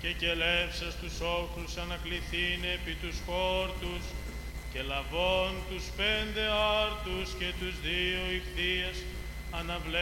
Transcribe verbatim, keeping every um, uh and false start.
και κελεύσας τους όχλους ανακληθήν επί τους χόρτους, και λαβών τους πέντε άρτους και τους δύο ιχθύες αναβλέ